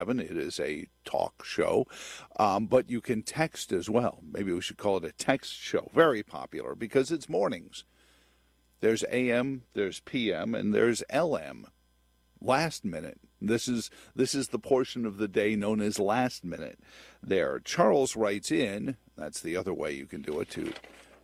7. It is a talk show, but you can text as well. Maybe we should call it a text show. Very popular because it's mornings. There's AM, there's PM, and there's LM. Last minute. This is the portion of the day known as last minute. There, Charles writes in. That's the other way you can do it too.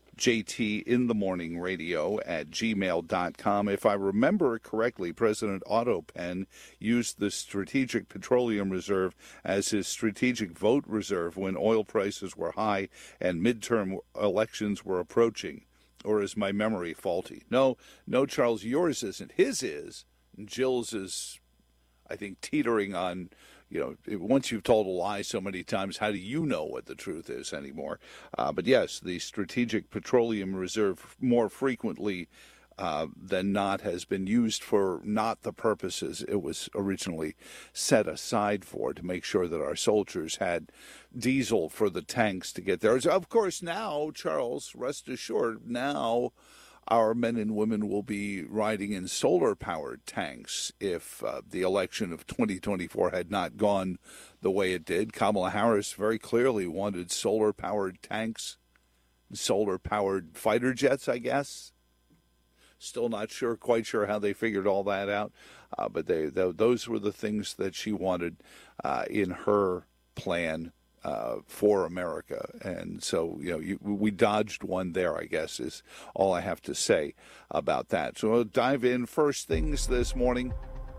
jtinthemorningradio@gmail.com. If I remember correctly, President Otto Penn used the Strategic Petroleum Reserve as his strategic vote reserve when oil prices were high and midterm elections were approaching. Or is my memory faulty? No, Charles, yours isn't. His is. Jill's is, I think, teetering on, once you've told a lie so many times, how do you know what the truth is anymore? But yes, the Strategic Petroleum Reserve more frequently than not has been used for not the purposes it was originally set aside for, to make sure that our soldiers had diesel for the tanks to get there. Of course, now, Charles, rest assured, now our men and women will be riding in solar-powered tanks if the election of 2024 had not gone the way it did. Kamala Harris very clearly wanted solar-powered tanks, solar-powered fighter jets, I guess. Still not quite sure how they figured all that out, but those were the things that she wanted in her plan for America. And so, we dodged one there, I guess, is all I have to say about that. So we'll dive in first things this morning,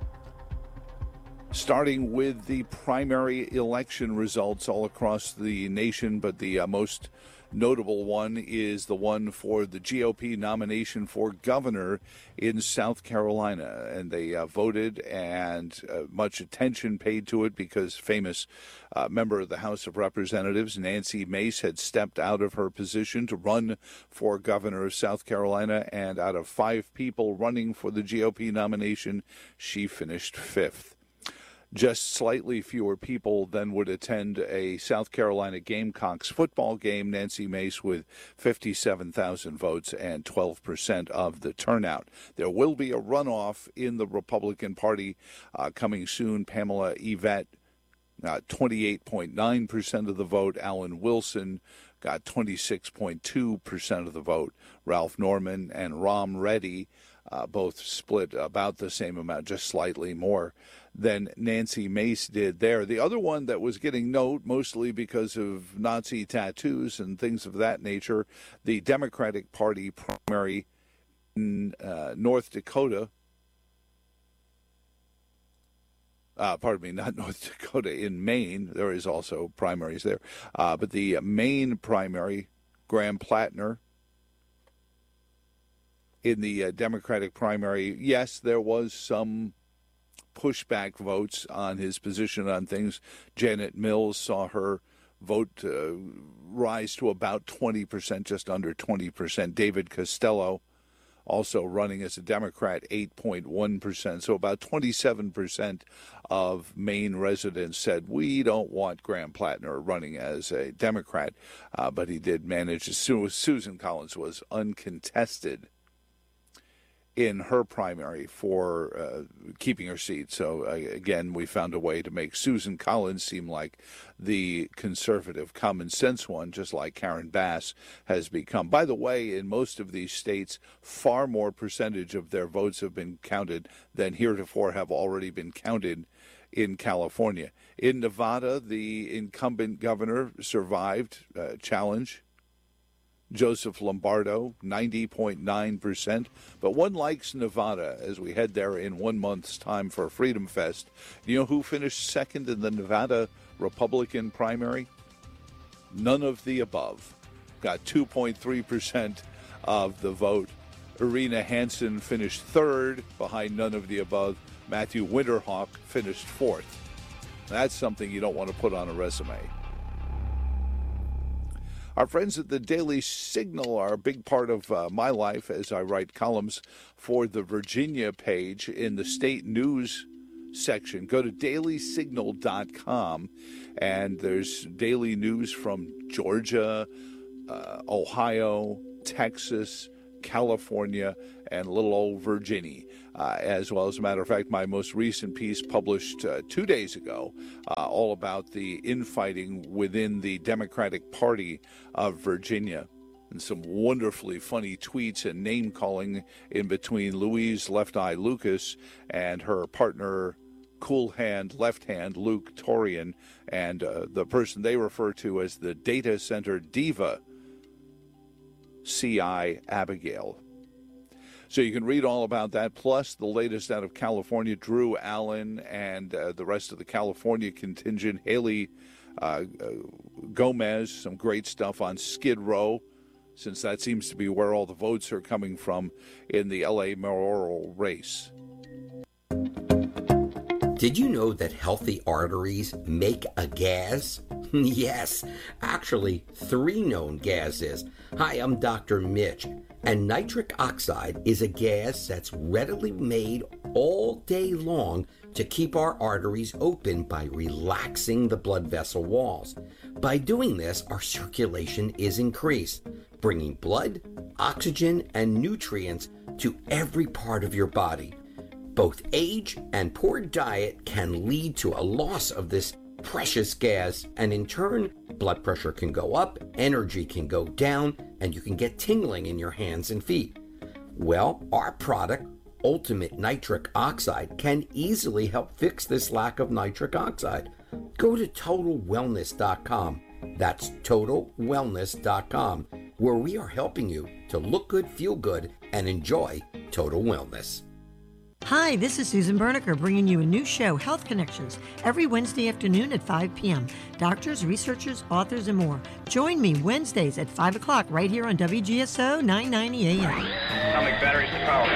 starting with the primary election results all across the nation, but the most notable one is the one for the GOP nomination for governor in South Carolina. And they voted, and much attention paid to it because famous member of the House of Representatives, Nancy Mace, had stepped out of her position to run for governor of South Carolina. And out of 5 people running for the GOP nomination, she finished 5th. Just slightly fewer people than would attend a South Carolina Gamecocks football game. Nancy Mace with 57,000 votes and 12% of the turnout. There will be a runoff in the Republican Party coming soon. Pamela Yvette, 28.9% of the vote. Alan Wilson got 26.2% of the vote. Ralph Norman and Ram Reddy both split about the same amount, just slightly more than Nancy Mace did there. The other one that was getting note, mostly because of Nazi tattoos and things of that nature, the Democratic Party primary in North Dakota. Not North Dakota, in Maine. There is also primaries there. But the Maine primary, Graham Plattner, in the Democratic primary, yes, there was some pushback votes on his position on things. Janet Mills saw her vote rise to about 20%, just under 20%. David Costello, also running as a Democrat, 8.1%. So about 27% of Maine residents said, we don't want Graham Plattner running as a Democrat. But he did manage. Susan Collins was uncontested in her primary for keeping her seat. So, again, we found a way to make Susan Collins seem like the conservative common sense one, just like Karen Bass has become. By the way, in most of these states, far more percentage of their votes have been counted than heretofore have already been counted in California. In Nevada, the incumbent governor survived challenge. Joseph Lombardo, 90.9%. But one likes Nevada as we head there in 1 month's time for Freedom Fest. Do you know who finished second in the Nevada Republican primary? None of the above. Got 2.3% of the vote. Irina Hansen finished third behind none of the above. Matthew Winterhawk finished fourth. That's something you don't want to put on a resume. Our friends at the Daily Signal are a big part of my life as I write columns for the Virginia page in the state news section. Go to dailysignal.com, and there's daily news from Georgia, Ohio, Texas, California, and little old Virginia. As well, as a matter of fact, my most recent piece published 2 days ago, all about the infighting within the Democratic Party of Virginia. And some wonderfully funny tweets and name-calling in between Louise Left Eye Lucas and her partner, Cool Hand, Left Hand, Luke Torian, and the person they refer to as the data center diva, C.I. Abigail. So you can read all about that, plus the latest out of California, Drew Allen and the rest of the California contingent, Haley Gomez, some great stuff on Skid Row, since that seems to be where all the votes are coming from in the L.A. mayoral race. Did you know that healthy arteries make a gas? Yes, actually 3 known gases. Hi, I'm Dr. Mitch, and nitric oxide is a gas that's readily made all day long to keep our arteries open by relaxing the blood vessel walls. By doing this, our circulation is increased, bringing blood, oxygen, and nutrients to every part of your body. Both age and poor diet can lead to a loss of this precious gas, and in turn, blood pressure can go up, energy can go down, and you can get tingling in your hands and feet. Well, our product, Ultimate Nitric Oxide, can easily help fix this lack of nitric oxide. Go to TotalWellness.com. That's TotalWellness.com, where we are helping you to look good, feel good, and enjoy total wellness. Hi, this is Susan Berniker bringing you a new show, Health Connections, every Wednesday afternoon at 5 p.m. Doctors, researchers, authors, and more. Join me Wednesdays at 5 o'clock right here on WGSO 990 AM. Atomic batteries to power.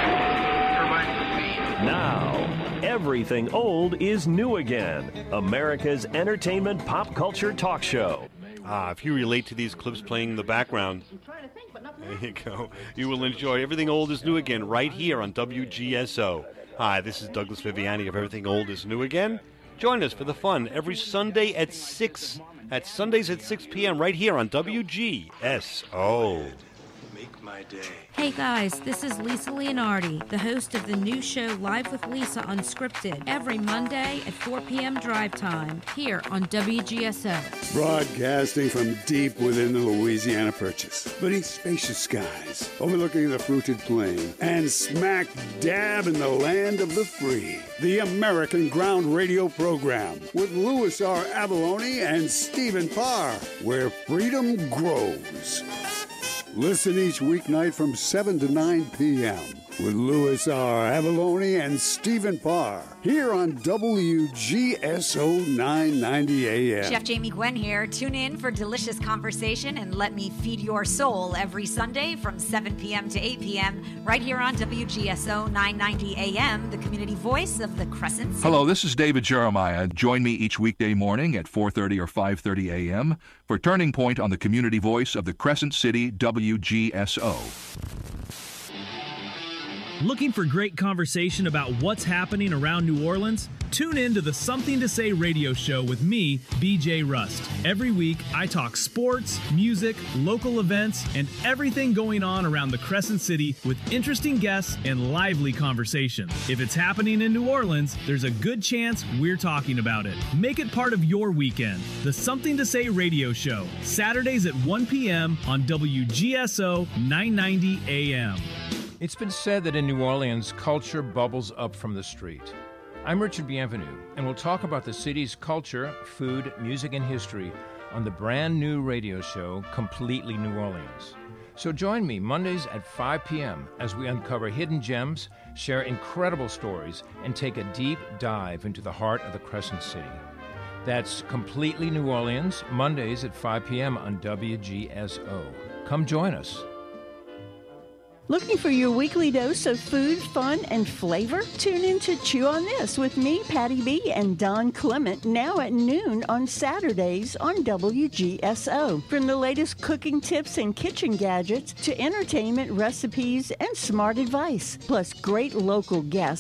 Now, everything old is new again. America's entertainment pop culture talk show. If you relate to these clips playing in the background, there you go. You will enjoy Everything Old is New Again right here on WGSO. Hi, this is Douglas Viviani of Everything Old is New Again. Join us for the fun every Sunday at 6, at Sundays at 6 p.m. right here on WGSO. Make my day. Hey guys, this is Lisa Leonardi, the host of the new show Live with Lisa Unscripted, every Monday at 4 p.m. drive time, here on WGSO. Broadcasting from deep within the Louisiana Purchase, beneath spacious skies, overlooking the fruited plain, and smack dab in the land of the free. The American Ground Radio Program with Louis R. Avalone and Stephen Parr, where freedom grows. Listen each weeknight from 7 to 9 p.m. with Louis R. Avalone and Stephen Parr here on WGSO 990 AM. Chef Jamie Gwen here. Tune in for delicious conversation and let me feed your soul every Sunday from 7 p.m. to 8 p.m. right here on WGSO 990 AM, the community voice of the Crescent City. Hello, this is David Jeremiah. Join me each weekday morning at 4:30 or 5:30 a.m. for Turning Point on the community voice of the Crescent City, WGSO. Looking for great conversation about what's happening around New Orleans? Tune in to the Something to Say radio show with me, BJ Rust. Every week, I talk sports, music, local events, and everything going on around the Crescent City with interesting guests and lively conversation. If it's happening in New Orleans, there's a good chance we're talking about it. Make it part of your weekend. The Something to Say radio show, Saturdays at 1 p.m. on WGSO 990 AM. It's been said that in New Orleans, culture bubbles up from the street. I'm Richard Bienvenu, and we'll talk about the city's culture, food, music, and history on the brand new radio show, Completely New Orleans. So join me Mondays at 5 p.m. as we uncover hidden gems, share incredible stories, and take a deep dive into the heart of the Crescent City. That's Completely New Orleans, Mondays at 5 p.m. on WGSO. Come join us. Looking for your weekly dose of food, fun, and flavor? Tune in to Chew on This with me, Patty B, and Don Clement, now at noon on Saturdays on WGSO. From the latest cooking tips and kitchen gadgets to entertainment, recipes, and smart advice, plus great local guests.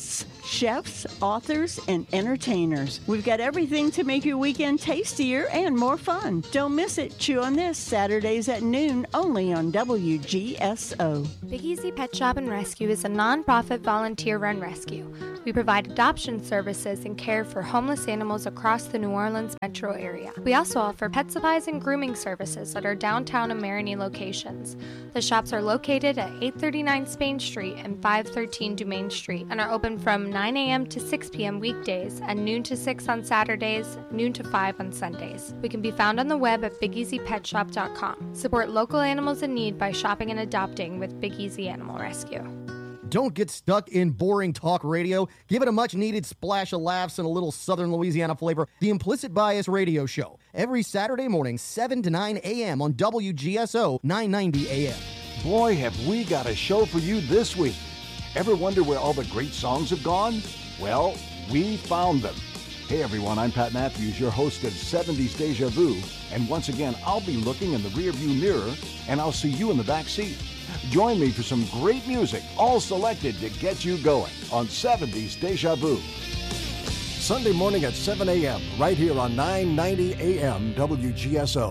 chefs, authors, and entertainers. We've got everything to make your weekend tastier and more fun. Don't miss it. Chew on This, Saturdays at noon, only on WGSO. Big Easy Pet Shop and Rescue is a non-profit volunteer-run rescue. We provide adoption services and care for homeless animals across the New Orleans metro area. We also offer pet supplies and grooming services at our downtown and Marigny locations. The shops are located at 839 Spain Street and 513 Dumaine Street and are open from 9 a.m. to 6 p.m. weekdays and noon to 6 on Saturdays, noon to 5 on Sundays. We can be found on the web at BigEasyPetShop.com. Support local animals in need by shopping and adopting with Big Easy Animal Rescue. Don't get stuck in boring talk radio. Give it a much-needed splash of laughs and a little Southern Louisiana flavor. The Implicit Bias Radio Show, every Saturday morning, 7 to 9 a.m. on WGSO 990 a.m. Boy, have we got a show for you this week. Ever wonder where all the great songs have gone? Well, we found them. Hey everyone, I'm Pat Matthews, your host of 70s Deja Vu. And once again, I'll be looking in the rearview mirror, and I'll see you in the back seat. Join me for some great music, all selected to get you going on 70s Deja Vu. Sunday morning at 7 a.m., right here on 990 a.m. WGSO.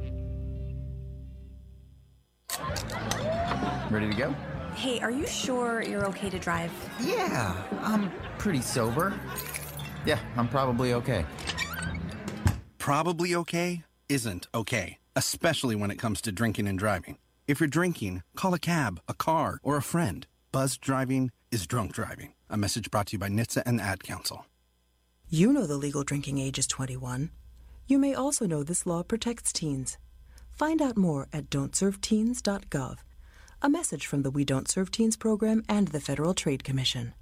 Ready to go? Hey, are you sure you're okay to drive? Yeah, I'm pretty sober. Yeah, I'm probably okay. Probably okay isn't okay, especially when it comes to drinking and driving. If you're drinking, call a cab, a car, or a friend. Buzzed driving is drunk driving. A message brought to you by NHTSA and the Ad Council. You know the legal drinking age is 21. You may also know this law protects teens. Find out more at don'tserveteens.gov. A message from the We Don't Serve Teens program and the Federal Trade Commission.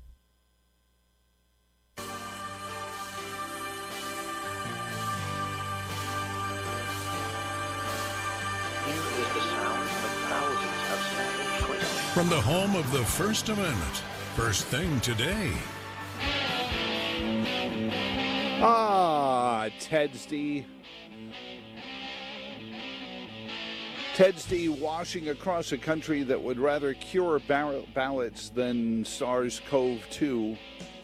From the home of the First Amendment, First Thing Today. Tedsdy. Tedsdy washing across a country that would rather cure ballots than SARS-CoV-2.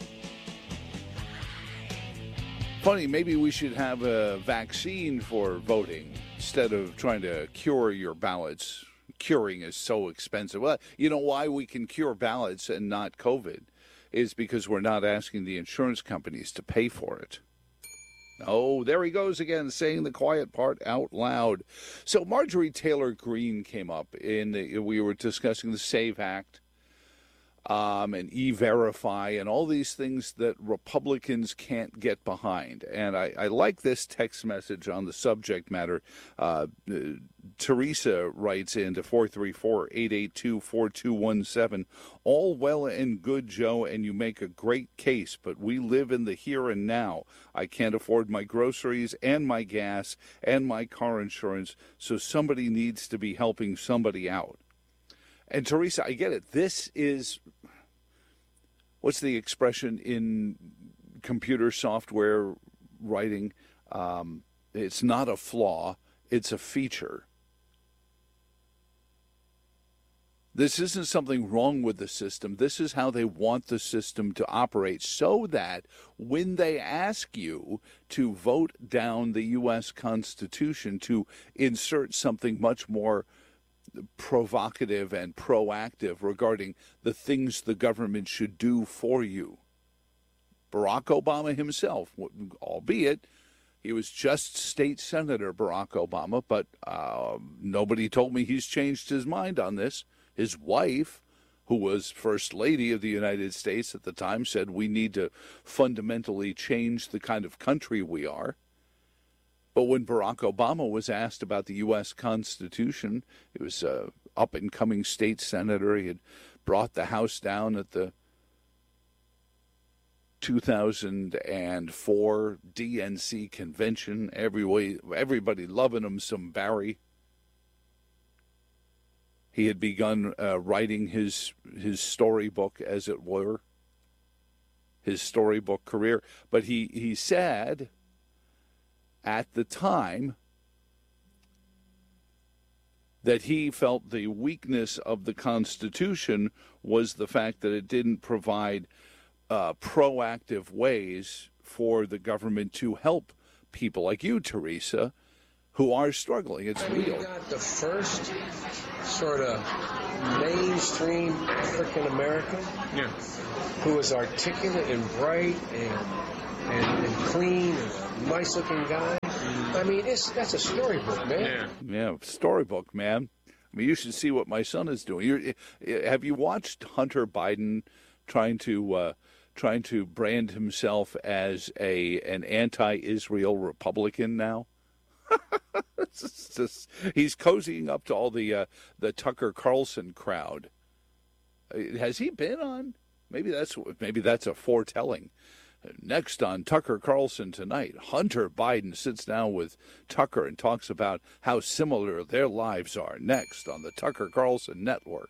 Funny, maybe we should have a vaccine for voting instead of trying to cure your ballots. Curing is so expensive. Well, you know why we can cure ballots and not COVID is because we're not asking the insurance companies to pay for it. Oh, there he goes again, saying the quiet part out loud. So Marjorie Taylor Greene came up we were discussing the SAVE Act and E-Verify and all these things that Republicans can't get behind. And I like this text message on the subject matter. Teresa writes into 434-882-4217. All well and good, Joe, and you make a great case, but we live in the here and now. I can't afford my groceries and my gas and my car insurance, so somebody needs to be helping somebody out. And Teresa, I get it. This is, what's the expression in computer software writing? It's not a flaw, it's a feature. This isn't something wrong with the system. This is how they want the system to operate so that when they ask you to vote down the U.S. Constitution to insert something much more provocative and proactive regarding the things the government should do for you. Barack Obama himself, albeit he was just state senator Barack Obama, but nobody told me he's changed his mind on this. His wife, who was First Lady of the United States at the time, said we need to fundamentally change the kind of country we are. But when Barack Obama was asked about the U.S. Constitution, he was an up-and-coming state senator. He had brought the House down at the 2004 DNC convention. Everybody loving him some Barry. He had begun writing his storybook, as it were, his storybook career. But he said at the time that he felt the weakness of the Constitution was the fact that it didn't provide proactive ways for the government to help people like you, Teresa, who are struggling. It's real. We got the first sort of mainstream African American who was articulate and bright and clean and a nice looking guy. I mean, that's a storybook, man. Yeah, storybook, man. I mean, you should see what my son is doing. Have you watched Hunter Biden trying to brand himself as an anti-Israel Republican now? He's cozying up to all the Tucker Carlson crowd. Has he been on? Maybe that's a foretelling. Next on Tucker Carlson tonight, Hunter Biden sits down with Tucker and talks about how similar their lives are. Next on the Tucker Carlson Network.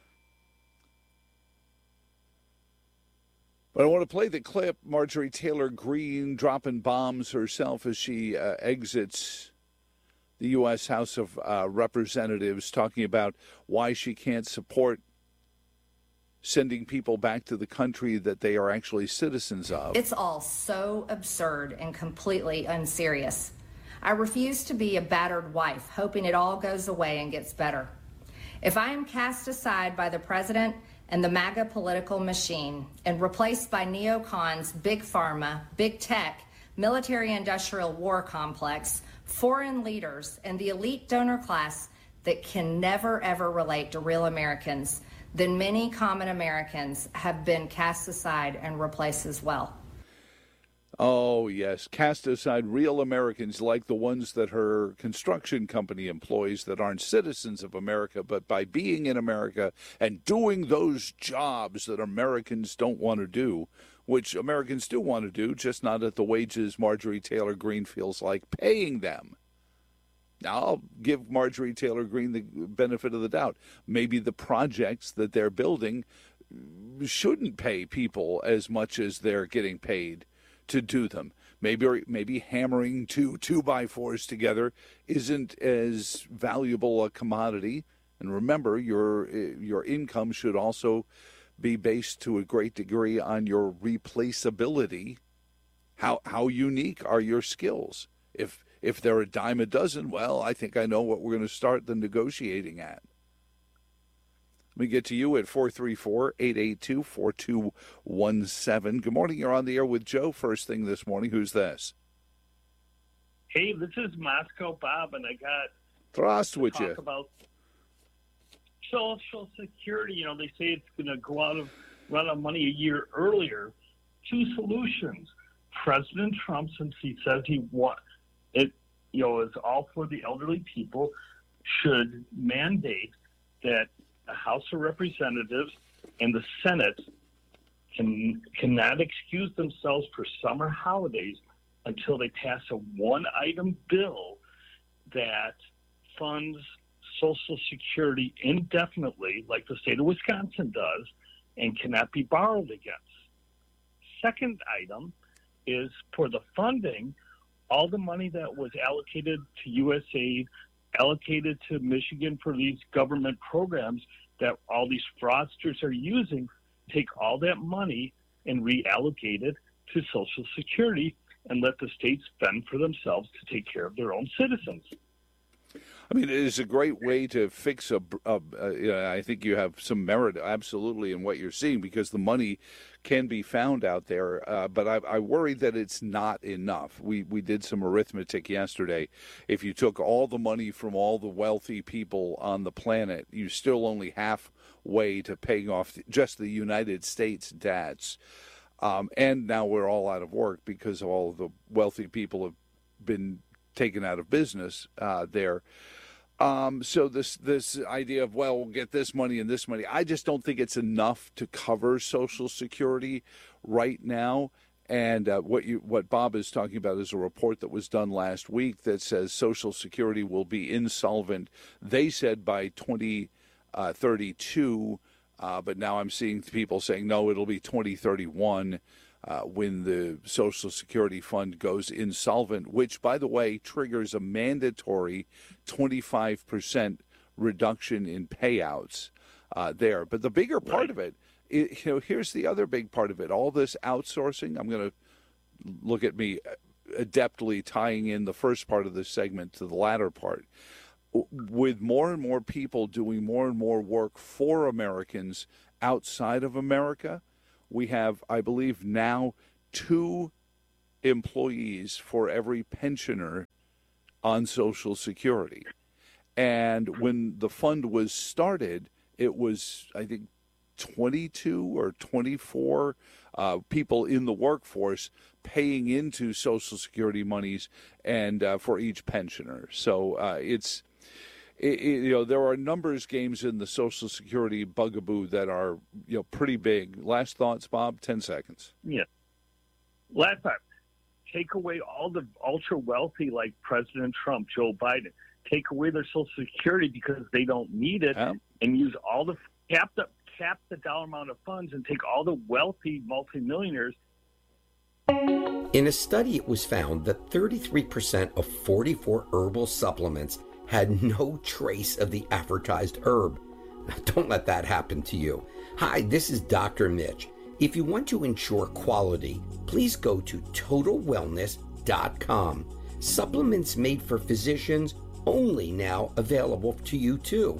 But I want to play the clip, Marjorie Taylor Greene dropping bombs herself as she exits the U.S. House of Representatives, talking about why she can't support sending people back to the country that they are actually citizens of. It's all so absurd and completely unserious. I refuse to be a battered wife, hoping it all goes away and gets better. If I am cast aside by the president and the MAGA political machine and replaced by neocons, big pharma, big tech, military-industrial war complex, foreign leaders, and the elite donor class that can never, ever relate to real Americans, then many common Americans have been cast aside and replaced as well. Oh, yes, cast aside real Americans like the ones that her construction company employs that aren't citizens of America, but by being in America and doing those jobs that Americans don't want to do, which Americans do want to do, just not at the wages Marjorie Taylor Greene feels like paying them. Now, I'll give Marjorie Taylor Greene the benefit of the doubt. Maybe the projects that they're building shouldn't pay people as much as they're getting paid to do them. Maybe hammering two 2x4s together isn't as valuable a commodity. And remember, your income should also be based to a great degree on your replaceability. How unique are your skills? If they're a dime a dozen, well, I think I know what we're going to start the negotiating at. Let me get to you at 434-882-4217. Good morning. You're on the air with Joe. First thing this morning. Who's this? Hey, this is Moscow Bob, and I got Здравствуйте. to talk about Social Security. You know, they say it's going to go run out of money a year earlier. Two solutions. President Trump, since he says he wants it, is all for the elderly people, should mandate that the House of Representatives and the Senate cannot excuse themselves for summer holidays until they pass a one-item bill that funds Social Security indefinitely, like the state of Wisconsin does, and cannot be borrowed against. Second item is for the funding. All the money that was allocated to USAID, allocated to Michigan for these government programs that all these fraudsters are using, take all that money and reallocate it to Social Security and let the states fend for themselves to take care of their own citizens. I mean, it is a great way to fix I think you have some merit, absolutely, in what you're seeing, because the money can be found out there. But I worry that it's not enough. We did some arithmetic yesterday. If you took all the money from all the wealthy people on the planet, you still only halfway to paying off just the United States debts. And now we're all out of work because all of the wealthy people have been taken out of business there. So this idea of, well, we'll get this money and this money, I just don't think it's enough to cover Social Security right now. And what Bob is talking about is a report that was done last week that says Social Security will be insolvent, they said, by 2032. But now I'm seeing people saying, no, it'll be 2031. When the Social Security Fund goes insolvent, which, by the way, triggers a mandatory 25% reduction in payouts there. But the bigger part of it, here's the other big part of it. All this outsourcing, I'm going to look at me adeptly tying in the first part of this segment to the latter part. With more and more people doing more and more work for Americans outside of America, we have, I believe, now 2 employees for every pensioner on Social Security. And when the fund was started, it was, I think, 22 or 24 people in the workforce paying into Social Security monies and for each pensioner. So there are numbers games in the Social Security bugaboo that are pretty big. Last thoughts, Bob? 10 seconds. Yeah. Last time, take away all the ultra wealthy like President Trump, Joe Biden. Take away their Social Security because they don't need it, and use all the cap the dollar amount of funds and take all the wealthy multimillionaires. In a study, it was found that 33% of 44 herbal supplements had no trace of the advertised herb. Now, don't let that happen to you. Hi, this is Dr. Mitch. If you want to ensure quality, please go to TotalWellness.com. Supplements made for physicians only now available to you too.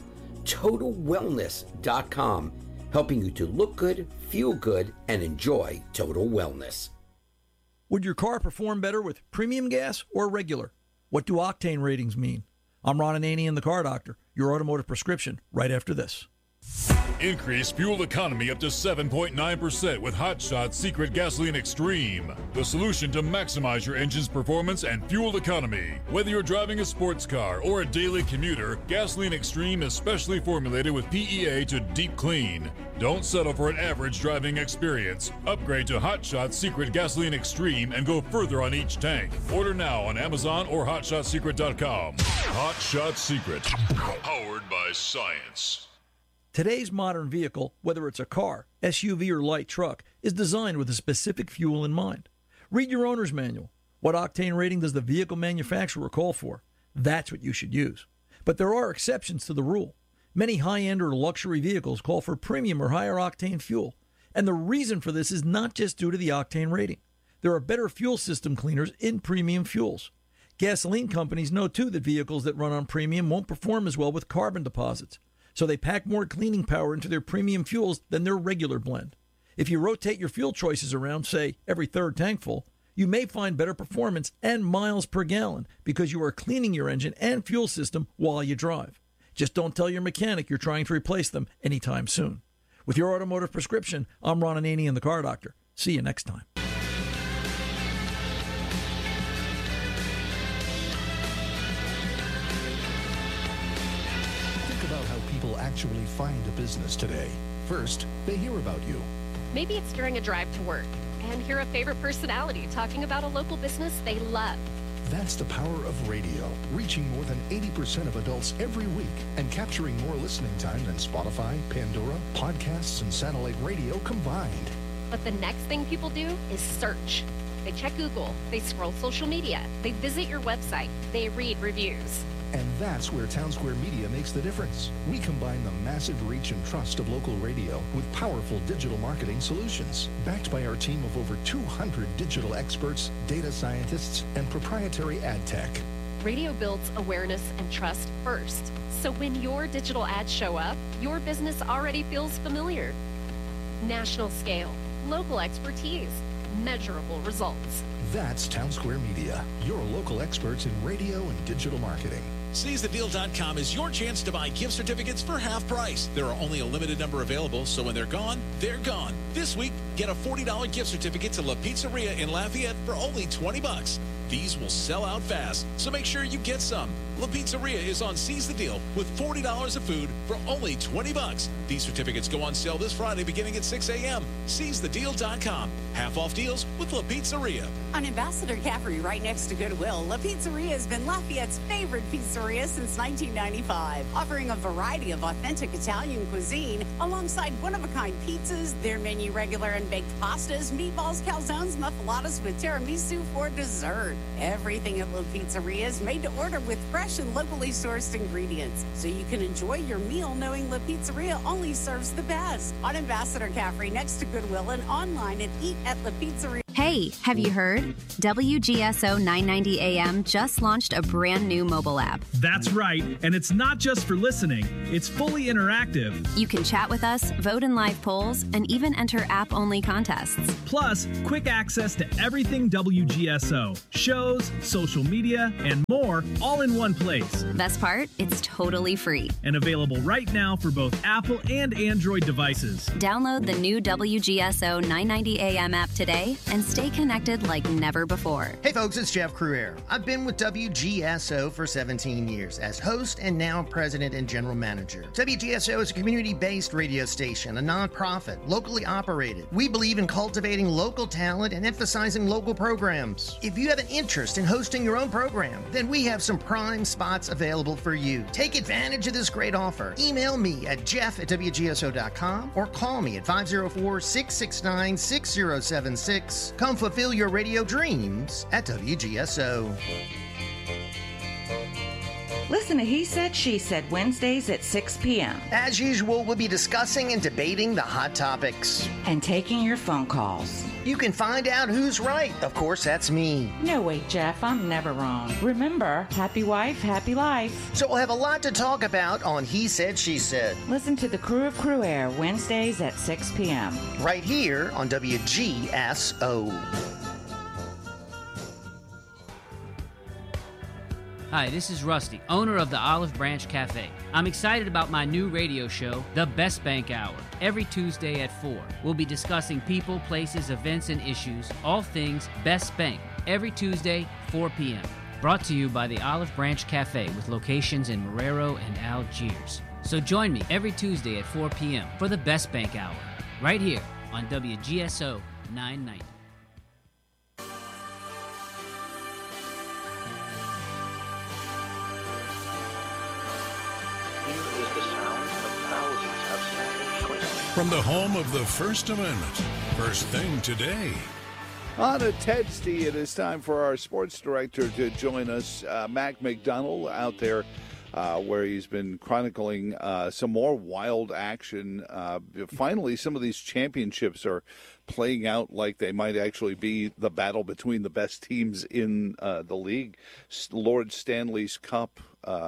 TotalWellness.com, helping you to look good, feel good, and enjoy total wellness. Would your car perform better with premium gas or regular? What do octane ratings mean? I'm Ron Ananian, the Car Doctor, your automotive prescription, right after this. Increase fuel economy up to 7.9% with Hot Shot Secret Gasoline Extreme. The solution to maximize your engine's performance and fuel economy. Whether you're driving a sports car or a daily commuter, Gasoline Extreme is specially formulated with PEA to deep clean. Don't settle for an average driving experience. Upgrade to Hot Shot Secret Gasoline Extreme and go further on each tank. Order now on Amazon or HotShotSecret.com. Hot Shot Secret, powered by science. Today's modern vehicle, whether it's a car, SUV, or light truck, is designed with a specific fuel in mind. Read your owner's manual. What octane rating does the vehicle manufacturer call for? That's what you should use. But there are exceptions to the rule. Many high-end or luxury vehicles call for premium or higher octane fuel. And the reason for this is not just due to the octane rating. There are better fuel system cleaners in premium fuels. Gasoline companies know, too, that vehicles that run on premium won't perform as well with carbon deposits. So they pack more cleaning power into their premium fuels than their regular blend. If you rotate your fuel choices around, say, every third tank full, you may find better performance and miles per gallon because you are cleaning your engine and fuel system while you drive. Just don't tell your mechanic you're trying to replace them anytime soon. With your automotive prescription, I'm Ron Ananian, the Car Doctor. See you next time. Actually find a business today. First, they hear about you. Maybe it's during a drive to work and hear a favorite personality talking about a local business they love. That's the power of radio, reaching more than 80% of adults every week and capturing more listening time than Spotify, Pandora, podcasts, and satellite radio combined. But the next thing people do is search. They check Google, they scroll social media, they visit your website, they read reviews. And that's where Town Square Media makes the difference. We combine the massive reach and trust of local radio with powerful digital marketing solutions, backed by our team of over 200 digital experts, data scientists, and proprietary ad tech. Radio builds awareness and trust first. So when your digital ads show up, your business already feels familiar. National scale, local expertise, measurable results. That's Town Square Media, your local experts in radio and digital marketing. SeizeTheDeal.com is your chance to buy gift certificates for half price. There are only a limited number available, so when they're gone, they're gone. This week, get a $40 gift certificate to La Pizzeria in Lafayette for only $20. These will sell out fast, so make sure you get some. La Pizzeria is on Seize the Deal with $40 of food for only $20. These certificates go on sale this Friday beginning at 6 a.m. SeizeTheDeal.com. Half off deals with La Pizzeria. On Ambassador Caffrey, right next to Goodwill, La Pizzeria has been Lafayette's favorite pizzeria Pizzeria since 1995, offering a variety of authentic Italian cuisine alongside one-of-a-kind pizzas, their menu regular and baked pastas, meatballs, calzones, muffaladas with tiramisu for dessert. Everything at La Pizzeria is made to order with fresh and locally sourced ingredients, so you can enjoy your meal knowing La Pizzeria only serves the best. On Ambassador Caffrey next to Goodwill and online at Eat at La Pizzeria. Hey, have you heard? WGSO 990 AM just launched a brand new mobile app. That's right, and it's not just for listening. It's fully interactive. You can chat with us, vote in live polls, and even enter app-only contests. Plus, quick access to everything WGSO. Shows, social media, and more, all in one place. Best part? It's totally free. And available right now for both Apple and Android devices. Download the new WGSO 990 AM app today and stay connected like never before. Hey folks, it's Jeff Cruere. I've been with WGSO for 17 years as host and now president and general manager. WGSO is a community-based radio station, a nonprofit, locally operated. We believe in cultivating local talent and emphasizing local programs. If you have an interest in hosting your own program, then we have some prime spots available for you. Take advantage of this great offer. Email me at jeff@wgso.com or call me at 504-669-6076. Come fulfill your radio dreams at WGSO. Listen to He Said, She Said Wednesdays at 6 p.m. As usual, we'll be discussing and debating the hot topics. And taking your phone calls. You can find out who's right. Of course, that's me. No, wait, Jeff, I'm never wrong. Remember, happy wife, happy life. So we'll have a lot to talk about on He Said, She Said. Listen to the Crew of Cruere Wednesdays at 6 p.m. Right here on WGSO. Hi, this is Rusty, owner of the Olive Branch Cafe. I'm excited about my new radio show, The Best Bank Hour. Every Tuesday at 4, we'll be discussing people, places, events, and issues, all things Best Bank. Every Tuesday, 4 p.m. Brought to you by the Olive Branch Cafe with locations in Marrero and Algiers. So join me every Tuesday at 4 p.m. for The Best Bank Hour, right here on WGSO 990. From the home of the First Amendment, First Thing Today. On a Tedsty, it is time for our sports director to join us, Mac McDonald, out there where he's been chronicling some more wild action. Finally, some of these championships are playing out like they might actually be the battle between the best teams in the league. Lord Stanley's Cup.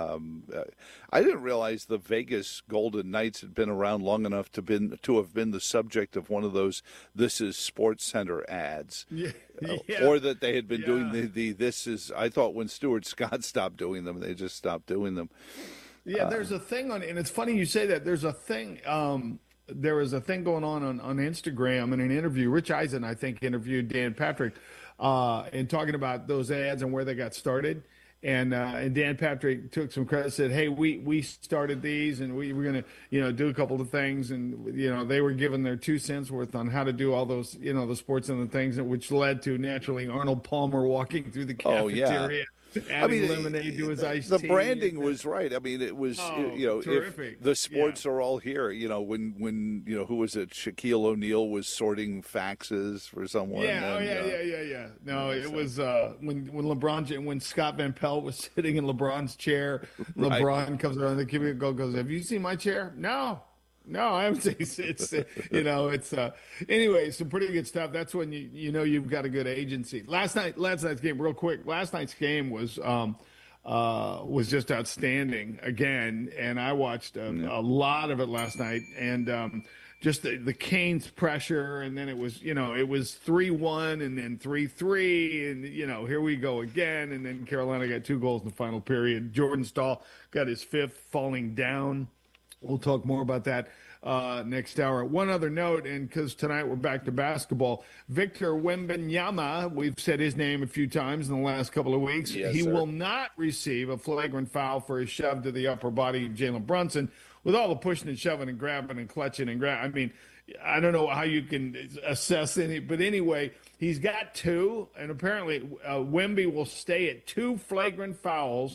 I didn't realize the Vegas Golden Knights had been around long enough to have been the subject of one of those "This Is Sports Center" ads, or that they had been doing the "This Is." I thought when Stuart Scott stopped doing them, they just stopped doing them. Yeah, there's a thing on, and it's funny you say that. There's a thing. There was a thing going on Instagram in an interview. Rich Eisen, I think, interviewed Dan Patrick, and talking about those ads and where they got started. And Dan Patrick took some credit, said, "Hey, we started these, and we were going to, do a couple of things, and they were given their 2 cents worth on how to do all those, the sports and the things, which led to naturally Arnold Palmer walking through the cafeteria." Oh, yeah. Adding lemonade to his iced tea. The branding was right. I mean, it was, terrific. If the sports are all here, when who was it? Shaquille O'Neal was sorting faxes for someone. Yeah. No, it was when Scott Van Pelt was sitting in LeBron's chair. Right. LeBron comes around the cubicle and goes, "Have you seen my chair?" No, I haven't seen it's anyway, some pretty good stuff. That's when you've got a good agency. Last night's game, real quick. Last night's game was just outstanding again, and I watched a lot of it last night, and just the Canes pressure, and then it was 3-1 and then 3-3, and here we go again, and then Carolina got 2 goals in the final period. Jordan Staal got his 5th, falling down. We'll talk more about that next hour. One other note, and because tonight we're back to basketball, Victor Wembanyama, we've said his name a few times in the last couple of weeks. Yes, he sir. will not receive a flagrant foul for his shove to the upper body of Jalen Brunson. With all the pushing and shoving and grabbing and clutching and I mean, I don't know how you can assess any, but anyway, he's got 2, and apparently Wemby will stay at 2 flagrant fouls.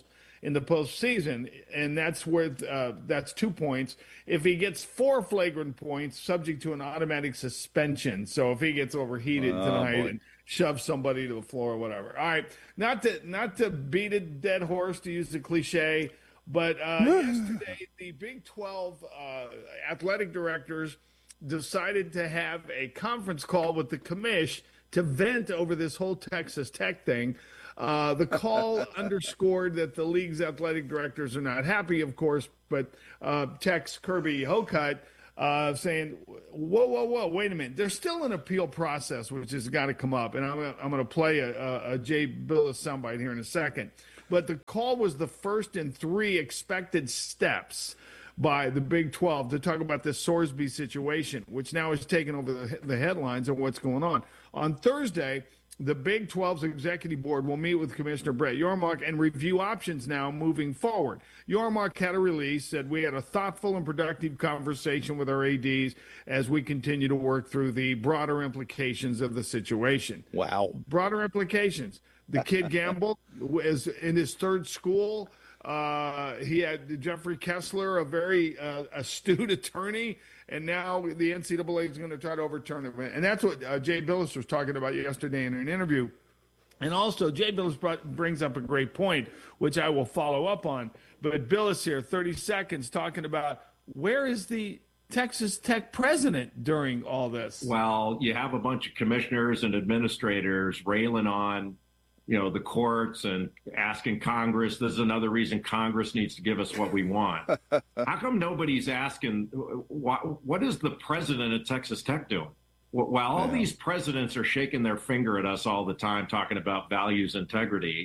in the postseason, and that's where that's 2 points. If he gets 4 flagrant points, subject to an automatic suspension. So if he gets overheated tonight and shoves somebody to the floor or whatever. All right, not to beat a dead horse, to use the cliche, but yesterday the Big 12 athletic directors decided to have a conference call with the commish to vent over this whole Texas Tech thing. The call underscored that the league's athletic directors are not happy, of course, but Tech's Kirby Hocutt saying, whoa, wait a minute. There's still an appeal process, which has got to come up. And I'm going to play a Jay Billis soundbite here in a second. But the call was the first in 3 expected steps by the Big 12 to talk about this Sorsby situation, which now has taken over the headlines of what's going on. On Thursday, the Big 12's executive board will meet with Commissioner Brett Yormark and review options now moving forward. Yormark had a release, said we had a thoughtful and productive conversation with our ADs as we continue to work through the broader implications of the situation. Wow. Broader implications. The kid gambled, is in his 3rd school. He had Jeffrey Kessler, a very astute attorney, and now the NCAA is going to try to overturn it. And that's what Jay Billis was talking about yesterday in an interview. And also, Jay Billis brings up a great point, which I will follow up on. But Billis here, 30 seconds, talking about where is the Texas Tech president during all this? Well, you have a bunch of commissioners and administrators railing on the courts and asking Congress. This is another reason Congress needs to give us what we want. How come nobody's asking, what is the president of Texas Tech doing? While all these presidents are shaking their finger at us all the time, talking about values, integrity,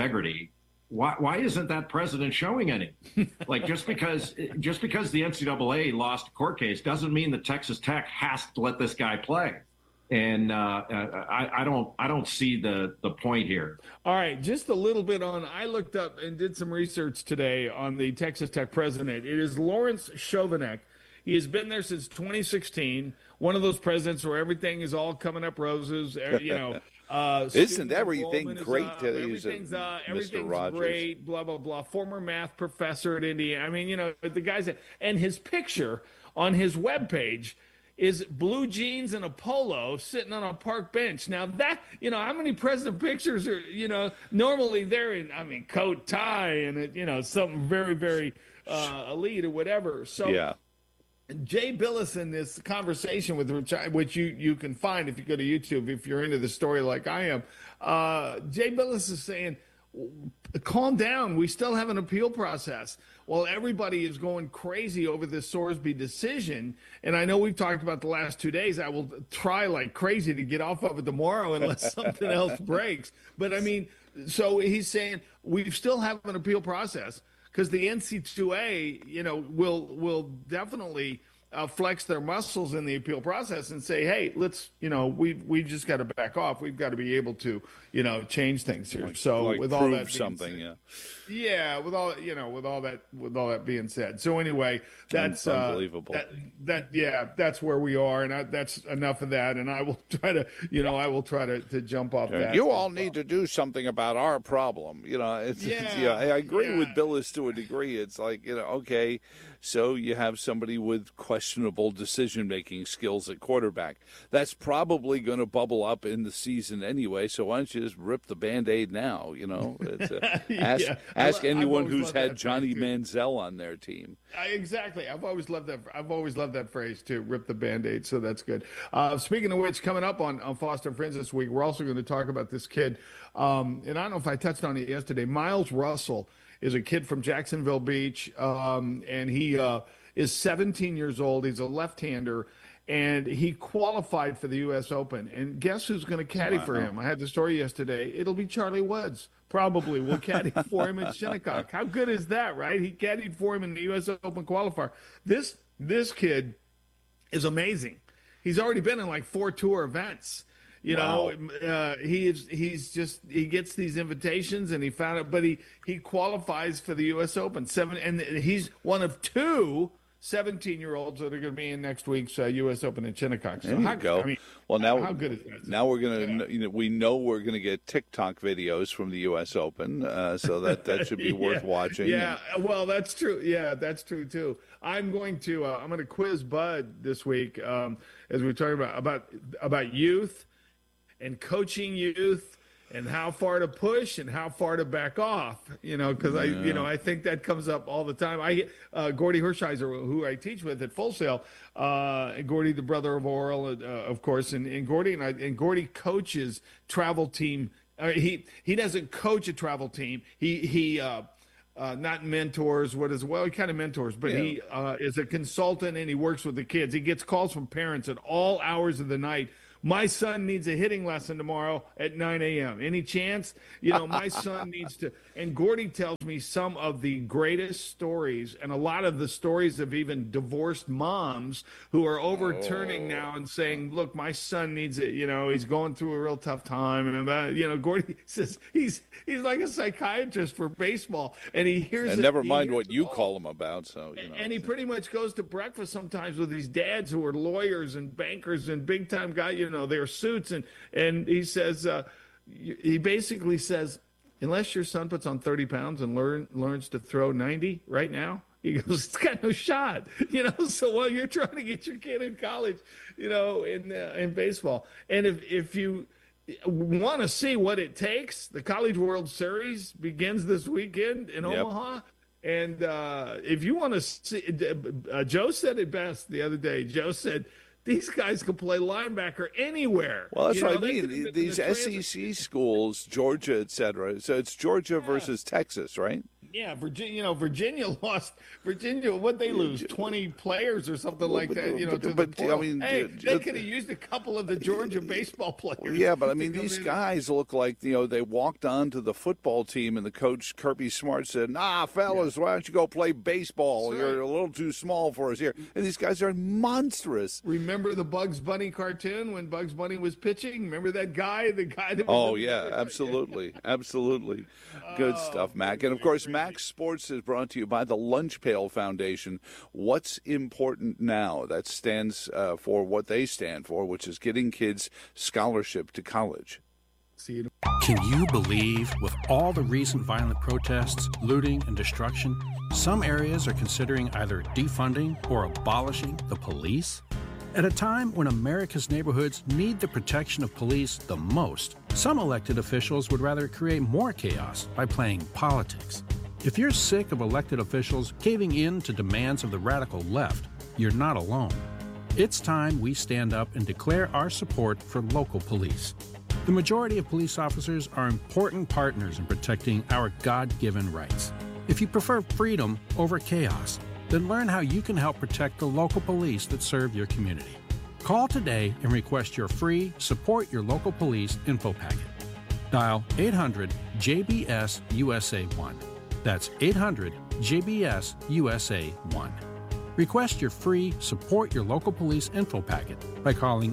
why isn't that president showing any? Like, just because the NCAA lost a court case doesn't mean that Texas Tech has to let this guy play. And I don't see the point here. All right, just a little bit on. I looked up and did some research today on the Texas Tech president. It is Lawrence Chovanec. He has been there since 2016. One of those presidents where everything is all coming up roses. Isn't everything great today? Everything's Mr. Rogers. Great. Blah blah blah. Former math professor at Indiana. I mean, the guy's and his picture on his webpage is blue jeans and a polo sitting on a park bench. Now that, how many president pictures are, normally they're in, coat, tie, and, something very, very elite or whatever. So yeah. Jay Billis in this conversation with which you can find if you go to YouTube, if you're into the story like I am, Jay Billis is saying, calm down. We still have an appeal process. Well, everybody is going crazy over this Sorsby decision. And I know we've talked about the last 2 days. I will try like crazy to get off of it tomorrow unless something else breaks. But so he's saying we still have an appeal process because the NC2A, will definitely flex their muscles in the appeal process and say, hey, let's, we just got to back off. We've got to be able to, change things here. So with all that something, with all that being said. So anyway, that's unbelievable. That's where we are, and that's enough of that. And I will try to, to jump off that. You all need to do something about our problem. I agree with Billis to a degree. It's like, okay. So you have somebody with questionable decision-making skills at quarterback. That's probably going to bubble up in the season anyway, so why don't you just rip the Band-Aid now, It's, ask anyone who's had Johnny Manziel on their team. Exactly. I've always loved that phrase, too, rip the Band-Aid, so that's good. Speaking of which, coming up on Foster and Friends this week, we're also going to talk about this kid, and I don't know if I touched on it yesterday, Miles Russell is a kid from Jacksonville Beach, and he is 17 years old. He's a left-hander, and he qualified for the U.S. Open. And guess who's going to caddy for him? I had the story yesterday. It'll be Charlie Woods. Probably will caddy for him at Shinnecock. How good is that, right? He caddied for him in the U.S. Open qualifier. This kid is amazing. He's already been in like 4 tour events. He gets these invitations and he found it, but he qualifies for the U.S. Open and he's one of 2 17-year-olds that are going to be in next week's U.S. Open in Shinnecock. So There you go. I mean, well, now how good is that? Now we're gonna, we know we're gonna get TikTok videos from the U.S. Open, so that should be worth watching. Yeah, well, that's true. Yeah, that's true too. I'm going to quiz Bud this week as we're talking about youth and coaching youth. And how far to push and how far to back off, because I think that comes up all the time. Gordy Hershiser, who I teach with at Full Sail, Gordy, the brother of Oral, of course, and Gordy and Gordy coaches travel team. He doesn't coach a travel team. He not mentors. He kind of mentors, but he is a consultant and he works with the kids. He gets calls from parents at all hours of the night. My son needs a hitting lesson tomorrow at 9 a.m. Any chance? My son needs to. And Gordy tells me some of the greatest stories and a lot of the stories of even divorced moms who are overturning now and saying, look, my son needs it. He's going through a real tough time. And, Gordy says he's like a psychiatrist for baseball. And he hears and never mind what you call him about. So, And he pretty much goes to breakfast sometimes with these dads who are lawyers and bankers and big time guys, their suits. And he says, he basically says, unless your son puts on 30 pounds and learns to throw 90 right now, he goes, it's got no shot, so while you're trying to get your kid in college, in baseball. And if you want to see what it takes, the College World Series begins this weekend in Omaha. And if you want to see, Joe said it best the other day. Joe said, these guys can play linebacker anywhere. Well, that's what I mean. These SEC schools, Georgia, et cetera. So it's Georgia versus Texas, right? Yeah, Virginia lost. What'd they lose? 20 players or something like that. They could have used a couple of the Georgia baseball players. Yeah, but I mean, these guys look like they walked onto the football team, and the coach Kirby Smart said, fellas, why don't you go play baseball? You're a little too small for us here. And these guys are monstrous. Remember the Bugs Bunny cartoon when Bugs Bunny was pitching? Remember that guy? The guy that. Absolutely, absolutely. Good stuff, Mac. And of course, Mac Sports is brought to you by the Lunch Pail Foundation. What's important now? That stands for what they stand for, which is getting kids scholarship to college. Can you believe, with all the recent violent protests, looting, and destruction, some areas are considering either defunding or abolishing the police? At a time when America's neighborhoods need the protection of police the most, some elected officials would rather create more chaos by playing politics. If you're sick of elected officials caving in to demands of the radical left, you're not alone. It's time we stand up and declare our support for local police. The majority of police officers are important partners in protecting our God-given rights. If you prefer freedom over chaos, then learn how you can help protect the local police that serve your community. Call today and request your free Support Your Local Police info packet. Dial 800-JBS-USA1. That's 800-JBS-USA1. Request your free Support Your Local Police info packet by calling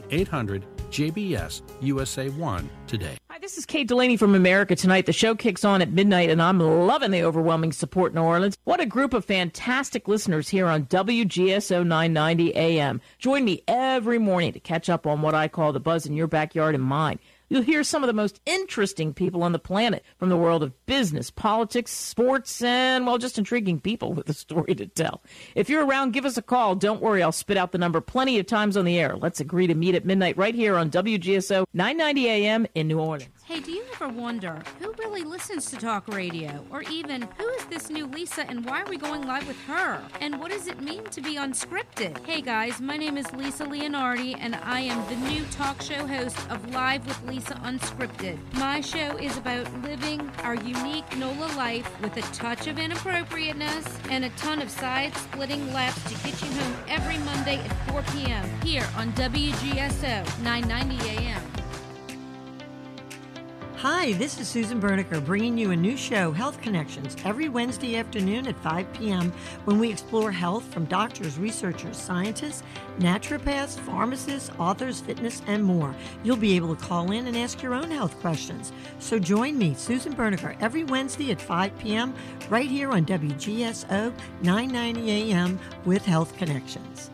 800-JBS-USA1 today. Hi, this is Kate Delaney from America Tonight. The show kicks on at midnight, and I'm loving the overwhelming support in New Orleans. What a group of fantastic listeners here on WGSO 990 AM. Join me every morning to catch up on what I call the buzz in your backyard and mine. You'll hear some of the most interesting people on the planet from the world of business, politics, sports, and, well, just intriguing people with a story to tell. If you're around, give us a call. Don't worry, I'll spit out the number plenty of times on the air. Let's agree to meet at midnight right here on WGSO 990 AM in New Orleans. Hey, do you ever wonder who really listens to talk radio? Or even, who is this new Lisa and why are we going live with her? And what does it mean to be unscripted? Hey guys, my name is Lisa Leonardi and I am the new talk show host of Live with Lisa Unscripted. My show is about living our unique NOLA life with a touch of inappropriateness and a ton of side-splitting laughs to get you home every Monday at 4 p.m. here on WGSO 990 AM. Hi, this is Susan Berniker bringing you a new show, Health Connections, every Wednesday afternoon at 5 p.m. when we explore health from doctors, researchers, scientists, naturopaths, pharmacists, authors, fitness, and more. You'll be able to call in and ask your own health questions. So join me, Susan Berniker, every Wednesday at 5 p.m. right here on WGSO 990 AM with Health Connections.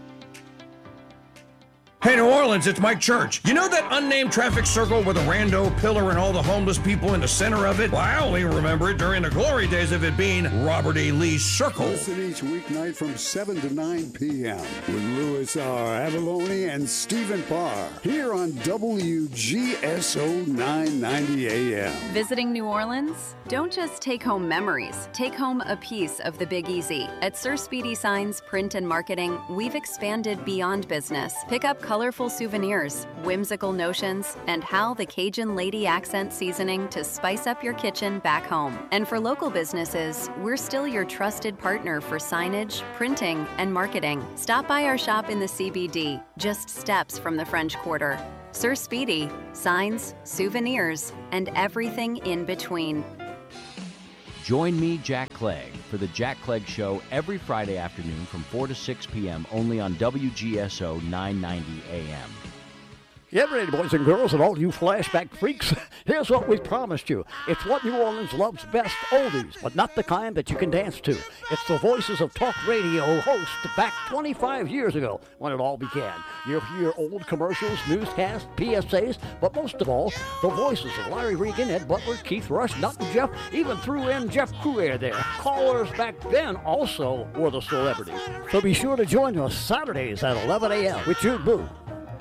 Hey, New Orleans, it's Mike Church. You know that unnamed traffic circle with a rando pillar and all the homeless people in the center of it? Well, I only remember it during the glory days of it being Robert E. Lee's Circle. Listen each weeknight from 7 to 9 p.m. with Louis R. Avalone and Stephen Parr here on WGSO 990 AM. Visiting New Orleans? Don't just take home memories. Take home a piece of the Big Easy. At Sir Speedy Signs, Print and Marketing, we've expanded beyond business. Pick up colorful souvenirs, whimsical notions, and how the Cajun Lady accent seasoning to spice up your kitchen back home. And for local businesses, we're still your trusted partner for signage, printing, and marketing. Stop by our shop in the CBD, just steps from the French Quarter. Sir Speedy, signs, souvenirs, and everything in between. Join me, Jack Clegg, for the Jack Clegg Show every Friday afternoon from 4 to 6 p.m. only on WGSO 990 AM. Get ready, boys and girls, and all you flashback freaks. Here's what we promised you. It's what New Orleans loves best, oldies, but not the kind that you can dance to. It's the voices of talk radio hosts back 25 years ago when it all began. You'll hear old commercials, newscasts, PSAs, but most of all, the voices of Larry Regan, Ed Butler, Keith Rush, Nut and Jeff, even threw in Jeff Crouer there. Callers back then also were the celebrities. So be sure to join us Saturdays at 11 a.m. with Jude Boo.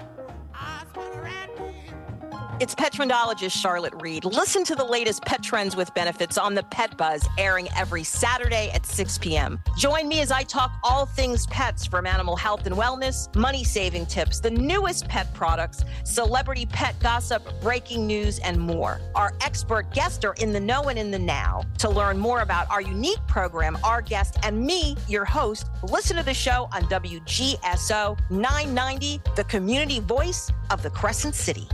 It's pet trendologist Charlotte Reed. Listen to the latest pet trends with benefits on the Pet Buzz, airing every Saturday at 6 p.m. Join me as I talk all things pets, from animal health and wellness, money-saving tips, the newest pet products, celebrity pet gossip, breaking news, and more. Our expert guests are in the know and in the now. To learn more about our unique program, our guest, and me, your host, listen to the show on WGSO 990, the community voice of the Crescent City.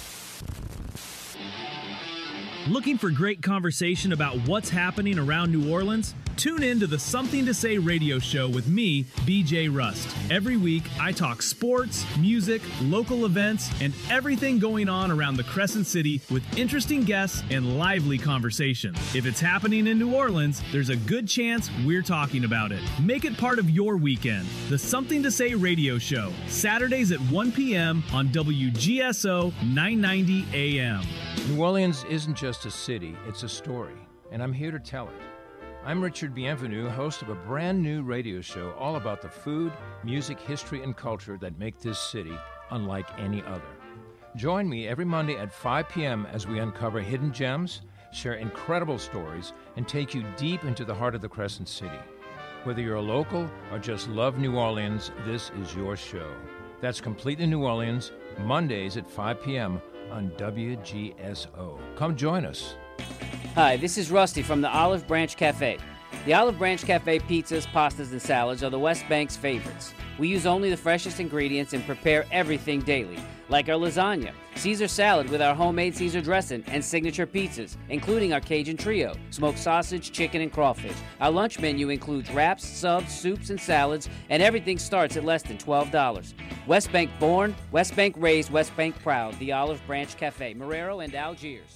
Looking for great conversation about what's happening around New Orleans? Tune in to the Something to Say radio show with me, BJ Rust. Every week, I talk sports, music, local events, and everything going on around the Crescent City with interesting guests and lively conversation. If it's happening in New Orleans, there's a good chance we're talking about it. Make it part of your weekend. The Something to Say radio show, Saturdays at 1 p.m. on WGSO 990 AM. New Orleans isn't just a city, it's a story, and I'm here to tell it. I'm Richard Bienvenu, host of a brand new radio show all about the food, music, history, and culture that make this city unlike any other. Join me every Monday at 5 p.m. as we uncover hidden gems, share incredible stories, and take you deep into the heart of the Crescent City. Whether you're a local or just love New Orleans, this is your show. That's Completely New Orleans, Mondays at 5 p.m. on WGSO. Come join us. Hi, this is Rusty from the Olive Branch Cafe. The Olive Branch Cafe pizzas, pastas, and salads are the West Bank's favorites. We use only the freshest ingredients and prepare everything daily, like our lasagna, Caesar salad with our homemade Caesar dressing, and signature pizzas, including our Cajun trio, smoked sausage, chicken, and crawfish. Our lunch menu includes wraps, subs, soups, and salads, and everything starts at less than $12. West Bank born, West Bank raised, West Bank proud. The Olive Branch Cafe, Marrero and Algiers.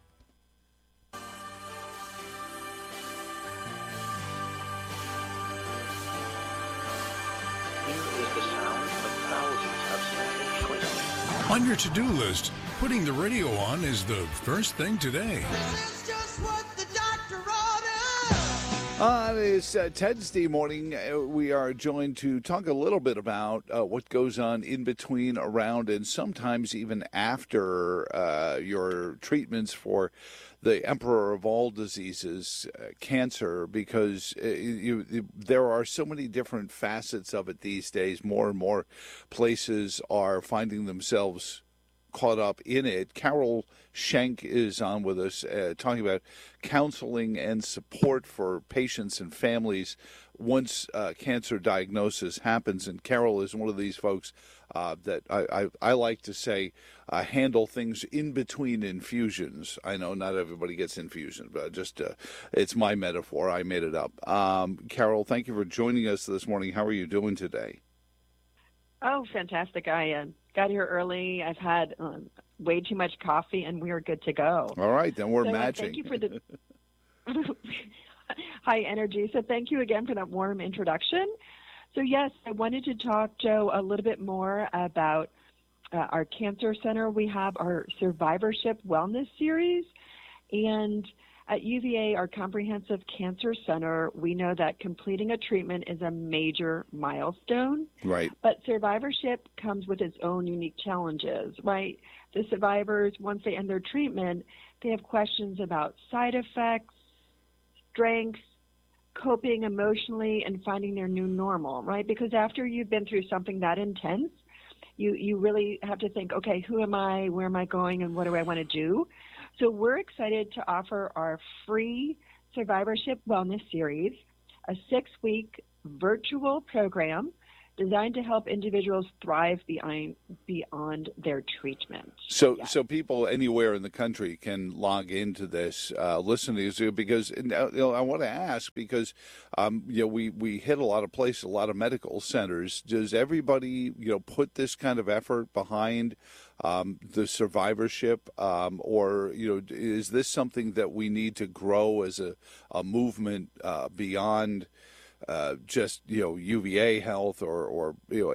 On your to-do list, putting the radio on is the first thing today. This Wednesday morning, we are joined to talk a little bit about what goes on in between, around, and sometimes even after your treatments for the emperor of all diseases, cancer, because there are so many different facets of it these days. More and more places are finding themselves caught up in it. Carol Schenk is on with us talking about counseling and support for patients and families once cancer diagnosis happens. And Carol is one of these folks that I like to say handle things in between infusions. I know not everybody gets infusion, but just it's my metaphor. I made it up. Carol, thank you for joining us this morning. How are you doing today? Oh, fantastic. I got here early. I've had way too much coffee, and we are good to go. All right, then we're matching. Thank you for the high energy. So thank you again for that warm introduction. So, yes, I wanted to talk, Joe, a little bit more about our cancer center. We have our Survivorship Wellness Series, and at UVA, our Comprehensive Cancer Center, we know that completing a treatment is a major milestone. Right. But survivorship comes with its own unique challenges, right? The survivors, once they end their treatment, they have questions about side effects, strengths, coping emotionally, and finding their new normal, right? Because after you've been through something that intense, you really have to think, okay, who am I, where am I going, and what do I want to do? So we're excited to offer our free Survivorship Wellness Series, a 6-week virtual program designed to help individuals thrive beyond their treatment. So people anywhere in the country can log into this, listen to these, because I want to ask, because we hit a lot of places, a lot of medical centers. Does everybody put this kind of effort behind the survivorship, or is this something that we need to grow as a movement beyond just UVA Health or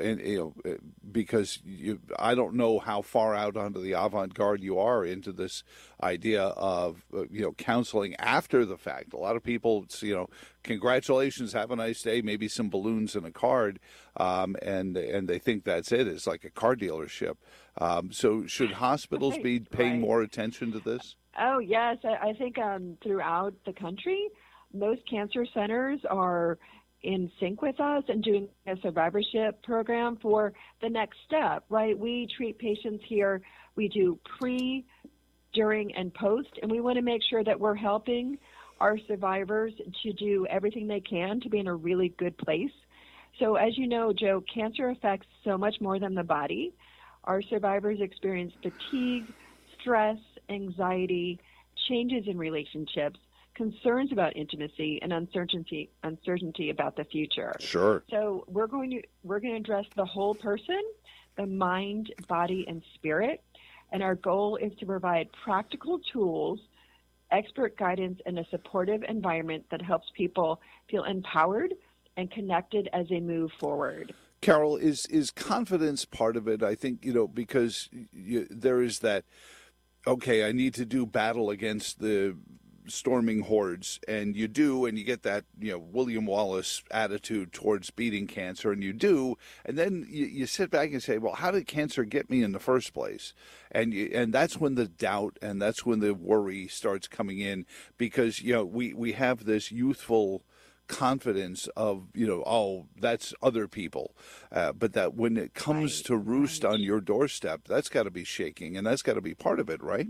because I don't know how far out onto the avant-garde you are into this idea of counseling after the fact. A lot of people, congratulations, have a nice day, maybe some balloons and a card, and they think that's it. It's like a car dealership. So should hospitals be paying more attention to this? Oh yes, I think throughout the country, most cancer centers are in sync with us and doing a survivorship program for the next step, right? We treat patients here. We do pre, during, and post, and we want to make sure that we're helping our survivors to do everything they can to be in a really good place. So as you know, Joe, cancer affects so much more than the body. Our survivors experience fatigue, stress, anxiety, changes in relationships, concerns about intimacy, and uncertainty about the future. Sure. So we're going to address the whole person, the mind, body, and spirit, and our goal is to provide practical tools, expert guidance, and a supportive environment that helps people feel empowered and connected as they move forward. Carol, is confidence part of it? I think, because there is that, okay, I need to do battle against the storming hordes, and you do, and you get that William Wallace attitude towards beating cancer, and you do, and then you sit back and say, well, how did cancer get me in the first place? And that's when the doubt and that's when the worry starts coming in, because we have this youthful confidence of oh, that's other people, but that when it comes to roost on your doorstep, that's got to be shaking, and that's got to be part of it, right?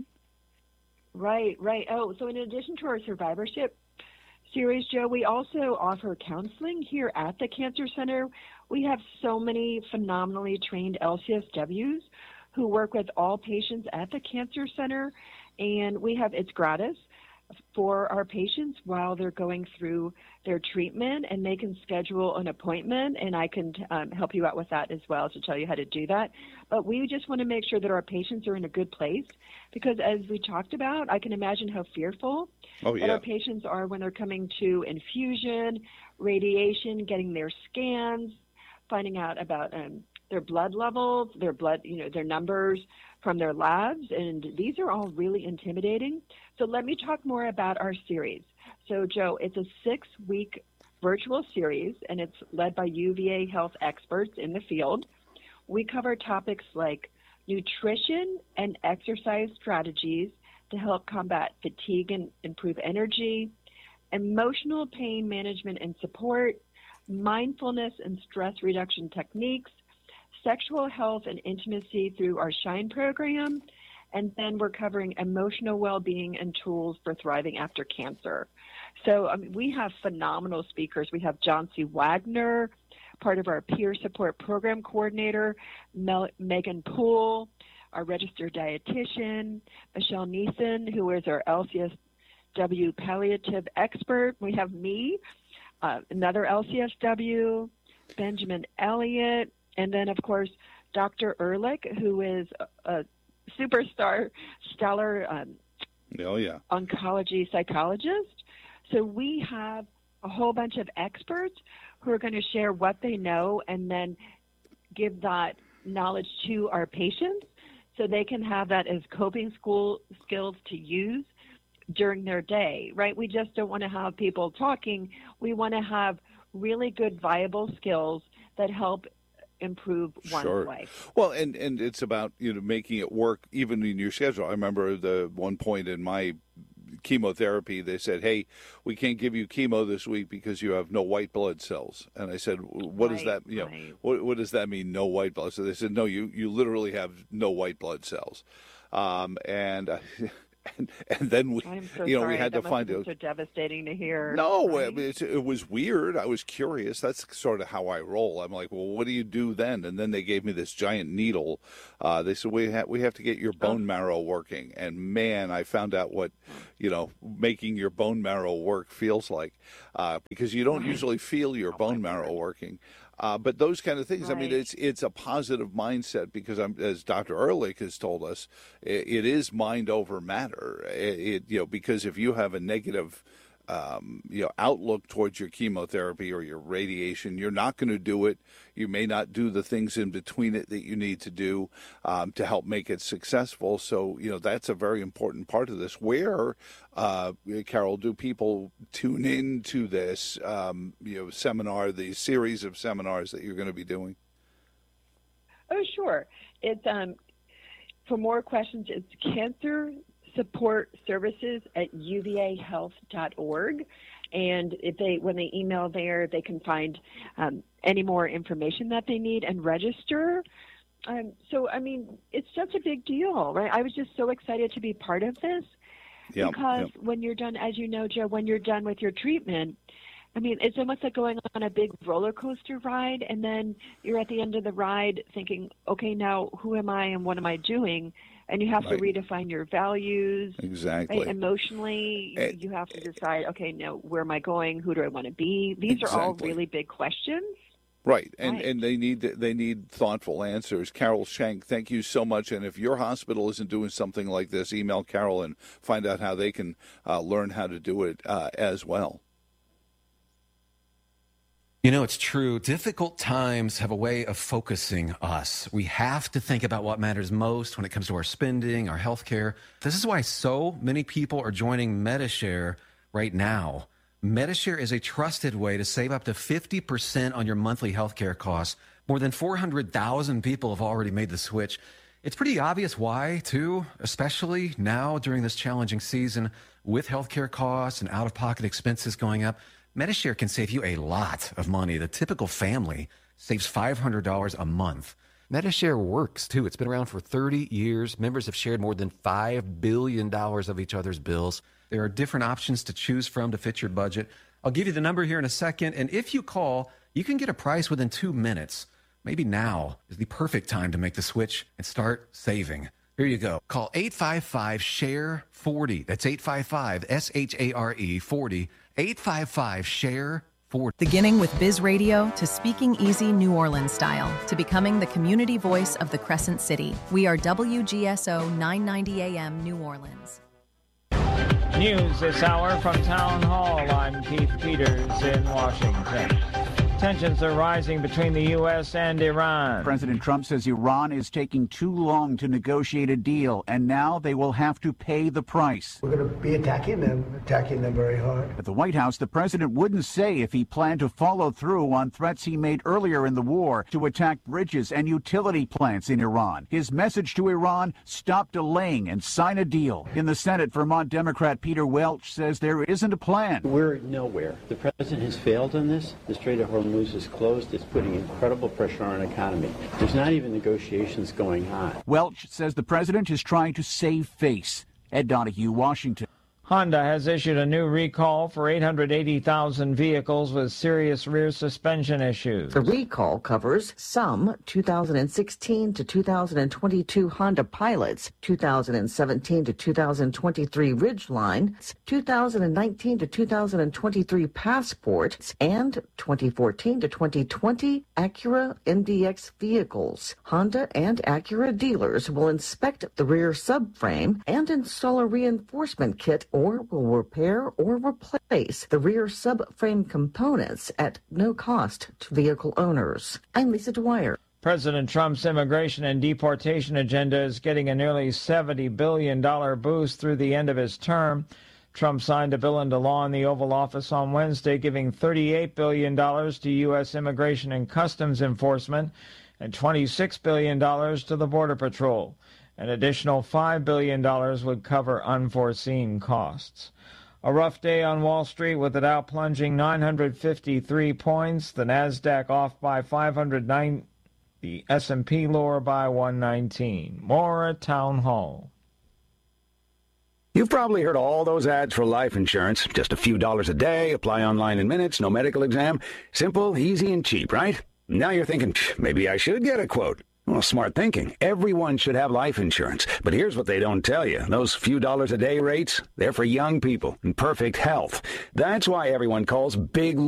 Right. Oh, so in addition to our survivorship series, Joe, we also offer counseling here at the Cancer Center. We have so many phenomenally trained LCSWs who work with all patients at the Cancer Center, and it's gratis for our patients while they're going through their treatment, and they can schedule an appointment, and I can help you out with that as well to tell you how to do that. But we just want to make sure that our patients are in a good place, because as we talked about, I can imagine how fearful that our patients are when they're coming to infusion, radiation, getting their scans, finding out about their blood levels, their numbers from their labs, and these are all really intimidating. So let me talk more about our series. So, Joe, it's a 6-week virtual series, and it's led by UVA Health experts in the field. We cover topics like nutrition and exercise strategies to help combat fatigue and improve energy, emotional pain management and support, mindfulness and stress reduction techniques, sexual health and intimacy through our SHINE program. And then we're covering emotional well-being and tools for thriving after cancer. So we have phenomenal speakers. We have John C. Wagner, part of our peer support program coordinator, Megan Poole, our registered dietitian, Michelle Neeson, who is our LCSW palliative expert. We have me, another LCSW, Benjamin Elliott, and then, of course, Dr. Ehrlich, who is a superstar, stellar oncology psychologist. So we have a whole bunch of experts who are going to share what they know and then give that knowledge to our patients so they can have that as coping skills to use during their day, right? We just don't want to have people talking. We want to have really good, viable skills that help improve one's life. Well, and it's about, making it work even in your schedule. I remember the one point in my chemotherapy, they said, hey, we can't give you chemo this week because you have no white blood cells. And I said, what does that, what does that mean, no white blood cells? They said, no, you literally have no white blood cells. And then we, we had to find out. So devastating to hear. No, right? It was weird. I was curious. That's sort of how I roll. I'm like, well, what do you do then? And then they gave me this giant needle. They said we have to get your bone marrow working. And man, I found out what making your bone marrow work feels like, because you don't usually feel your bone marrow working. But those kind of things, right. I mean, it's a positive mindset because, as Dr. Ehrlich has told us, it is mind over matter. Because if you have a negative, outlook towards your chemotherapy or your radiation, you're not going to do it. You may not do the things in between it that you need to do to help make it successful. So, that's a very important part of this. Where, Carol, do people tune in to this, seminar, the series of seminars that you're going to be doing? Oh, sure. It's for more questions, it's Cancer Support Services at uvahealth.org. And when they email there, they can find any more information that they need and register. So, I mean, it's such a big deal, right? I was just so excited to be part of this because when you're done, as you know, Joe, when you're done with your treatment, I mean, it's almost like going on a big roller coaster ride, and then you're at the end of the ride thinking, okay, now who am I and what am I doing? And you have to redefine your values. Exactly. Right? Emotionally, you have to decide, okay, now where am I going? Who do I want to be? These are all really big questions. Right, and they need thoughtful answers. Carol Schenk, thank you so much. And if your hospital isn't doing something like this, email Carol and find out how they can learn how to do it as well. It's true. Difficult times have a way of focusing us. We have to think about what matters most when it comes to our spending, our health care. This is why so many people are joining Medi-Share right now. Medi-Share is a trusted way to save up to 50% on your monthly health care costs. More than 400,000 people have already made the switch. It's pretty obvious why, too, especially now during this challenging season with health care costs and out-of-pocket expenses going up. Medi-Share can save you a lot of money. The typical family saves $500 a month. Medi-Share works, too. It's been around for 30 years. Members have shared more than $5 billion of each other's bills. There are different options to choose from to fit your budget. I'll give you the number here in a second, and if you call, you can get a price within 2 minutes. Maybe now is the perfect time to make the switch and start saving. Here you go. Call 855-SHARE-40. That's 855-SHARE-40. 855-SHARE-40. Beginning with Biz Radio to speaking easy New Orleans style to becoming the community voice of the Crescent City. We are WGSO 990 AM New Orleans. News this hour from Town Hall. I'm Keith Peters in Washington. Tensions are rising between the U.S. and Iran. President Trump says Iran is taking too long to negotiate a deal, and now they will have to pay the price. We're going to be attacking them very hard. At the White House, the president wouldn't say if he planned to follow through on threats he made earlier in the war to attack bridges and utility plants in Iran. His message to Iran, stop delaying and sign a deal. In the Senate, Vermont Democrat Peter Welch says there isn't a plan. We're nowhere. The president has failed on this. The Strait of Hormuz Hormuz is closed, it's putting incredible pressure on our economy. There's not even negotiations going on. Welch says the president is trying to save face. Ed Donahue, Washington. Honda has issued a new recall for 880,000 vehicles with serious rear suspension issues. The recall covers some 2016 to 2022 Honda Pilots, 2017 to 2023 Ridgeline, 2019 to 2023 Passport, and 2014 to 2020 Acura MDX vehicles. Honda and Acura dealers will inspect the rear subframe and install a reinforcement kit or will repair or replace the rear subframe components at no cost to vehicle owners. I'm Lisa Dwyer. President Trump's immigration and deportation agenda is getting a nearly $70 billion boost through the end of his term. Trump signed a bill into law in the Oval Office on Wednesday, giving $38 billion to U.S. Immigration and Customs Enforcement and $26 billion to the Border Patrol. An additional $5 billion would cover unforeseen costs. A rough day on Wall Street with the Dow plunging 953 points, the Nasdaq off by 509, the S&P lower by 119. More at Town Hall. You've probably heard all those ads for life insurance. Just a few dollars a day, apply online in minutes, no medical exam. Simple, easy, and cheap, right? Now you're thinking, maybe I should get a quote. Well, smart thinking. Everyone should have life insurance. But here's what they don't tell you. Those few dollars a day rates, they're for young people in perfect health. That's why everyone calls Big